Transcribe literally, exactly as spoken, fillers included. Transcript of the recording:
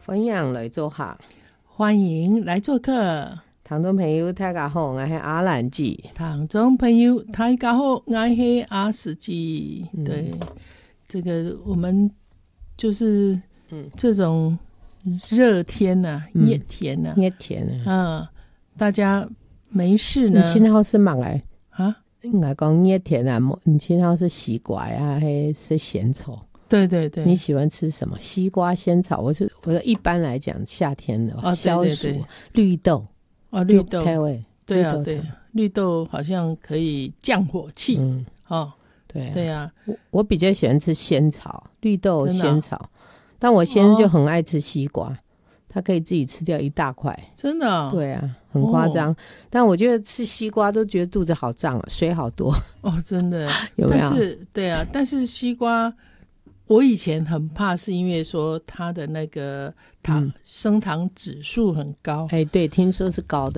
分享来做客， 欢迎来做客。 听众朋友大家好，我是阿兰姐。 听众朋友大家好，我是阿史姐。嗯、对，这个我们就是这种热天呐、啊，热、嗯、天呐、啊， 热天啊， 嗯，大家没事呢。 你今天是忙哎啊？ 应该讲热天啊，你今天是西瓜啊，还是仙草？ 对对对， 你喜欢吃什么？西瓜、仙草，我是我一般来讲夏天的哦， 消暑， 对对对， 绿豆哦，绿豆开胃， 对啊对，绿豆好像可以降火气，嗯，哦， 对啊对啊， 我我比较喜欢吃仙草，绿豆仙草，啊、但我先生就很爱吃西瓜，哦、他可以自己吃掉一大块， 真的、哦， 对啊，很夸张、哦。但我觉得吃西瓜都觉得肚子好胀啊，水好多哦，真的有没有？ 但是对啊，但是西瓜。我以前很怕，是因为说它的那个糖、嗯、升糖指数很高。 哎，对，听说是高的。